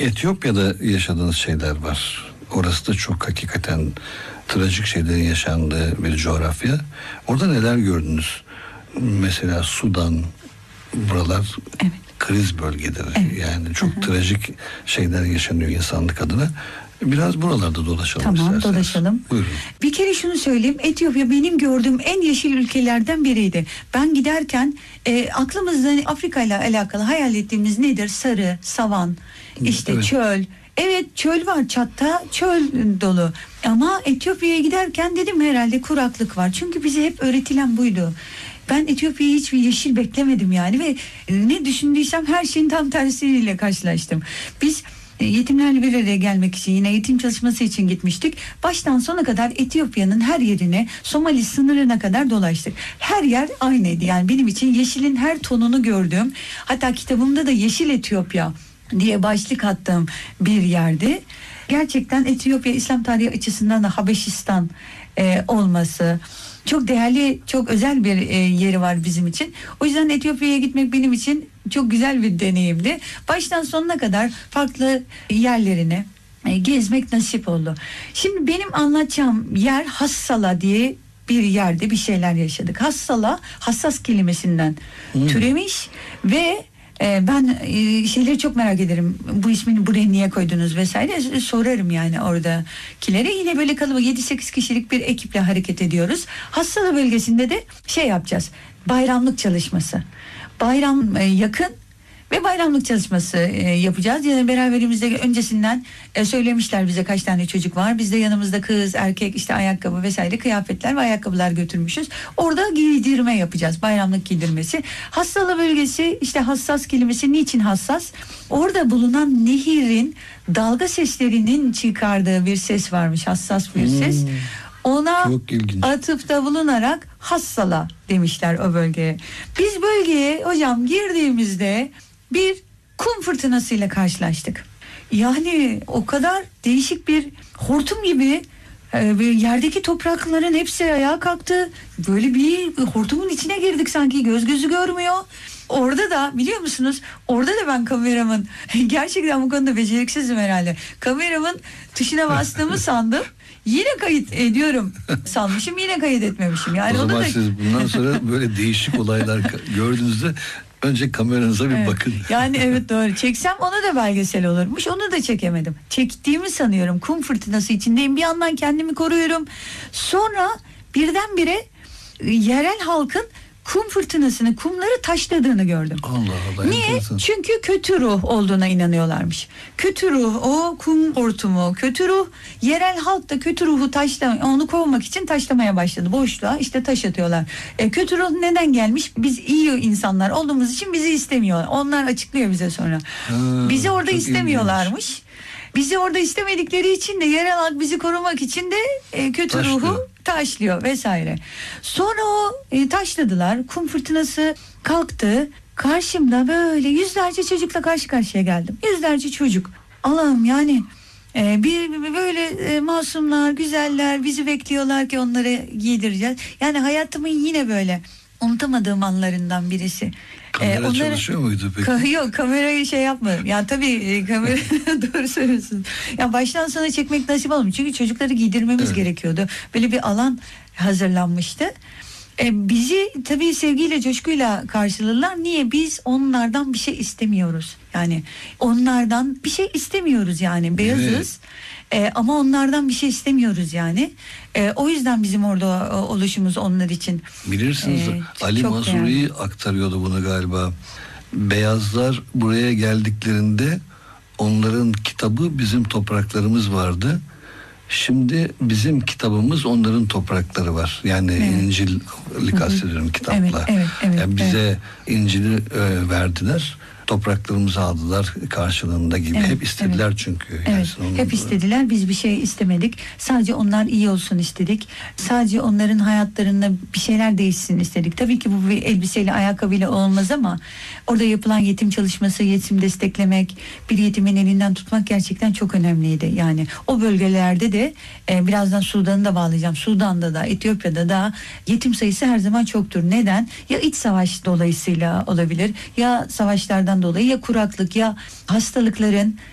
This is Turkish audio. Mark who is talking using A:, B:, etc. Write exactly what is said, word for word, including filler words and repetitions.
A: Etiyopya'da yaşadığınız şeyler var. Orası da çok hakikaten trajik şeylerin yaşandığı bir coğrafya. Orada neler gördünüz? Mesela Sudan, buralar
B: evet.
A: kriz bölgeleri.
B: Evet.
A: Yani çok
B: Hı-hı.
A: trajik şeyler yaşanıyor insanlık adına. Biraz buralarda dolaşalım
B: tamam,
A: isterseniz.
B: Tamam dolaşalım.
A: Buyurun.
B: Bir kere şunu söyleyeyim. Etiyopya benim gördüğüm en yeşil ülkelerden biriydi. Ben giderken e, aklımızda Afrika ile alakalı hayal ettiğimiz nedir? Sarı, savan, işte
A: evet.
B: çöl. Evet, çöl var, Çat'ta çöl dolu. Ama Etiyopya'ya giderken dedim herhalde kuraklık var. Çünkü bize hep öğretilen buydu. Ben Etiyopya'yı hiçbir yeşil beklemedim yani ve ne düşündüysem her şeyin tam tersiyle karşılaştım. Biz yetimlerle bir araya gelmek için, yine yetim çalışması için gitmiştik. Baştan sona kadar Etiyopya'nın her yerine, Somali sınırına kadar dolaştık. Her yer aynıydı. Yani benim için yeşilin her tonunu gördüm. Hatta kitabımda da Yeşil Etiyopya diye başlık attığım bir yerdi. Gerçekten Etiyopya İslam tarihi açısından da Habeşistan e, olması çok değerli, çok özel bir e, yeri var bizim için. O yüzden Etiyopya'ya gitmek benim için çok güzel bir deneyimdi. Baştan sonuna kadar farklı yerlerini e, gezmek nasip oldu. Şimdi benim anlatacağım yer Hassala diye bir yerde bir şeyler yaşadık. Hassala, hassas kelimesinden hmm. türemiş ve Ee, ben e, şeyleri çok merak ederim. Bu ismini buraya niye koydunuz vesaire sorarım yani oradakilere. Yine böyle kalabalık yedi sekiz kişilik bir ekiple hareket ediyoruz. Hassala bölgesinde de şey yapacağız. Bayramlık çalışması. Bayram e, yakın ve bayramlık çalışması e, yapacağız. Yani beraberimizde öncesinden e, söylemişler bize kaç tane çocuk var. Biz de yanımızda kız, erkek, işte ayakkabı vesaire kıyafetler ve ayakkabılar götürmüşüz. Orada giydirme yapacağız. Bayramlık giydirmesi. Hassala bölgesi, işte hassas kelimesi niçin hassas? Orada bulunan nehirin dalga seslerinin çıkardığı bir ses varmış. Hassas bir ses. Ona atıfta bulunarak Hassala demişler o bölgeye. Biz bölgeye hocam girdiğimizde bir kum fırtınasıyla karşılaştık. Yani o kadar değişik bir hortum gibi e, bir yerdeki toprakların hepsi ayağa kalktı. Böyle bir hortumun içine girdik sanki, göz gözü görmüyor. Orada da biliyor musunuz? Orada da ben kameramın gerçekten bu konuda beceriksizim herhalde. Kameramın tuşuna bastığımı sandım. Yine kayıt ediyorum sanmışım, yine kayıt etmemişim. Yani
A: o zaman
B: da...
A: siz bundan sonra böyle değişik olaylar gördüğünüzde önce kameranıza bir
B: evet.
A: bakın.
B: Yani evet doğru. Çeksem ona da belgesel olurmuş. Onu da çekemedim. Çektiğimi sanıyorum. Kum fırtınası içindeyim. Bir yandan kendimi koruyorum. Sonra birdenbire yerel halkın kum fırtınasını, kumları taşladığını gördüm.
A: Allah Allah.
B: Niye?
A: Enteresan.
B: Çünkü kötü ruh olduğuna inanıyorlarmış. Kötü ruh, o kum hortumu, kötü ruh. Yerel halk da kötü ruhu taşla, onu kovmak için taşlamaya başladı. Boşluğa işte taş atıyorlar. E, kötü ruh neden gelmiş? Biz iyi insanlar olduğumuz için bizi istemiyorlar. Onlar açıklıyor bize sonra. Ha, bizi orada istemiyorlarmış. İlginç. Bizi orada istemedikleri için de yerel halk bizi korumak için de e, kötü taşlıyor. ruhu taşlıyor vesaire. Sonra o e, taşladılar. Kum fırtınası kalktı. Karşımda böyle yüzlerce çocukla karşı karşıya geldim. Yüzlerce çocuk. Allah'ım yani e, bir, bir böyle e, masumlar, güzeller bizi bekliyorlar ki onları giydireceğiz. Yani hayatımın yine böyle unutamadığım anlarından birisi.
A: Kamera ee, onları, çalışıyor muydu peki?
B: Ka- yok kamerayı şey yapmadım. Ya tabii e, kamera doğru söylüyorsun. Ya baştan sona çekmek nasip olmuyor. Çünkü çocukları giydirmemiz evet. gerekiyordu. Böyle bir alan hazırlanmıştı. E, bizi tabii sevgiyle, coşkuyla karşıladılar. Niye? Biz onlardan bir şey istemiyoruz. Yani onlardan bir şey istemiyoruz yani. Beyazız. Evet. E, ama onlardan bir şey istemiyoruz yani. E, o yüzden bizim orada o, oluşumuz onlar için.
A: Bilirsiniz e, Ali Mazrui aktarıyordu bunu galiba. Beyazlar buraya geldiklerinde onların kitabı bizim topraklarımız vardı. Şimdi bizim kitabımız onların toprakları var. Yani evet. İncil'i kastediyorum kitapla. Evet, evet, evet, yani bize evet. İncil'i e, verdiler. Topraklarımızı aldılar karşılığında gibi. Evet, hep istediler evet. çünkü. Yani
B: evet, hep istediler. Biz bir şey istemedik. Sadece onlar iyi olsun istedik. Sadece onların hayatlarında bir şeyler değişsin istedik. Tabii ki bu bir elbiseyle, ayakkabıyla olmaz ama orada yapılan yetim çalışması, yetim desteklemek, bir yetimin elinden tutmak gerçekten çok önemliydi. Yani o bölgelerde de e, birazdan Sudan'ı da bağlayacağım. Sudan'da da, Etiyopya'da da yetim sayısı her zaman çoktur. Neden? Ya iç savaş dolayısıyla olabilir, ya savaşlardan dolayı, ya kuraklık, ya hastalıkların